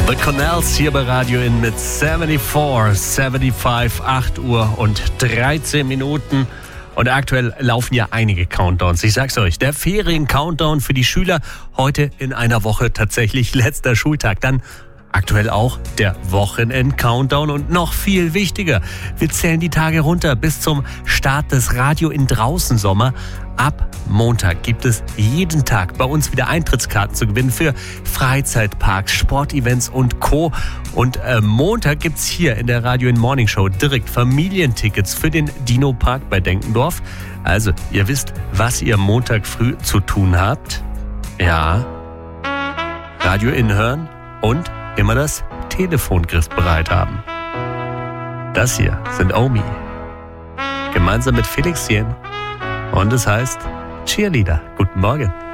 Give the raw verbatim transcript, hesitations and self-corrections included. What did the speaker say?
The Cornells hier bei Radio In mit vierundsiebzig, fünfundsiebzig, acht Uhr und dreizehn Minuten. Und aktuell laufen ja einige Countdowns. Ich sag's euch, der Ferien-Countdown für die Schüler. Heute in einer Woche tatsächlich letzter Schultag. Dann aktuell auch der Wochenend-Countdown und noch viel wichtiger. Wir zählen die Tage runter bis zum Start des Radio In Draußen-Sommer. Ab Montag gibt es jeden Tag bei uns wieder Eintrittskarten zu gewinnen für Freizeitparks, Sportevents und Co. Und äh, Montag gibt's hier in der Radio In Morning Show direkt Familientickets für den Dino-Park bei Denkendorf. Also, ihr wisst, was ihr Montag früh zu tun habt. Ja, Radio In hören und immer das Telefon griffbereit haben. Das hier sind Omi. Gemeinsam mit Felix Jen. Und es heißt Cheerleader. Guten Morgen.